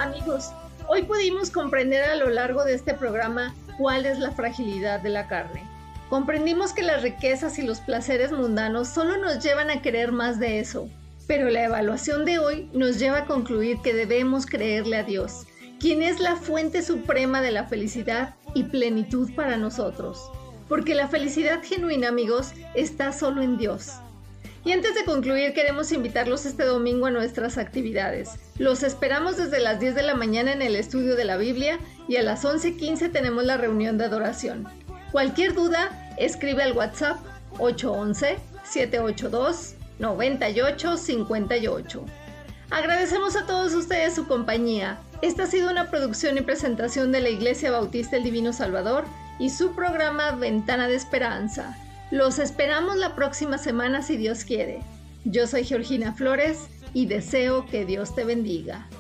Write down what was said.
amigos. Hoy pudimos comprender a lo largo de este programa cuál es la fragilidad de la carne. Comprendimos que las riquezas y los placeres mundanos solo nos llevan a querer más de eso, pero la evaluación de hoy nos lleva a concluir que debemos creerle a Dios, quien es la fuente suprema de la felicidad y plenitud para nosotros. Porque la felicidad genuina, amigos, está solo en Dios. Y antes de concluir, queremos invitarlos este domingo a nuestras actividades. Los esperamos desde las 10 de la mañana en el estudio de la Biblia y a las 11:15 tenemos la reunión de adoración. Cualquier duda, escribe al WhatsApp 811-782-9858. Agradecemos a todos ustedes su compañía. Esta ha sido una producción y presentación de la Iglesia Bautista El Divino Salvador y su programa Ventana de Esperanza. Los esperamos la próxima semana si Dios quiere. Yo soy Georgina Flores y deseo que Dios te bendiga.